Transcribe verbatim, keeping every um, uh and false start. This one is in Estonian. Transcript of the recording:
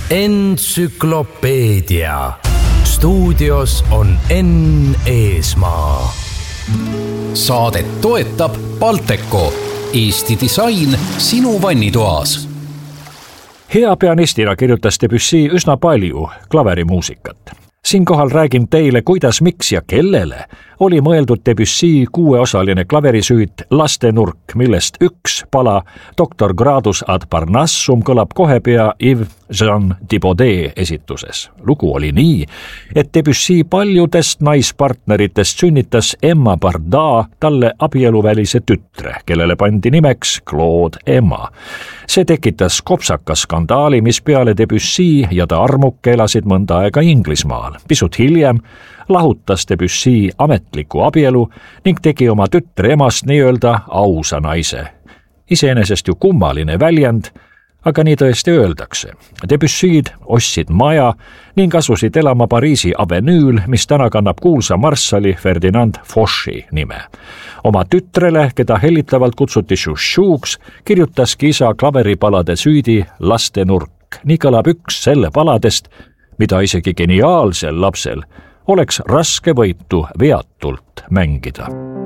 Entsüklopeedia. Stuudios on Enn Eesmaa. Saadet toetab Balteco, Eesti disain sinu vannitoas. Hea pianistina kirjutas Debussy üsna palju klaverimuusikat. Siinkohal räägin teile, kuidas, miks ja kellele oli mõeldud Debussy kuueosaline klaverisüüt Lastenurk, millest üks pala doktor Gradus ad Parnassum kõlab kohe pea Yves Jean Thibaudet esituses. Lugu oli nii, et Debussy paljudest naispartneritest sünnitas Emma Barda talle abieluvälise tütre, kellele pandi nimeks Claude Emma. See tekitas kopsaka skandaali, mis peale Debussy ja ta armuke elasid mõnda aega Inglismaal. Pisut hiljem lahutas Debussy ametliku abielu ning tegi oma tütre emast nii-öelda ausa naise. Iseenesest ju kummaline väljend, aga nii tõesti öeldakse. Debussyd ostsid maja ning asusid elama Pariisi avenüül, mis täna kannab kuulsa marssali Ferdinand Fochi nime. Oma tütrele, keda hellitavalt kutsuti Chouchouks, kirjutaski isa klaveripalade süüdi Lastenurk. Nii kõlab üks selle paladest, mida isegi geniaalsel lapsel oleks raske võitu veatult mängida.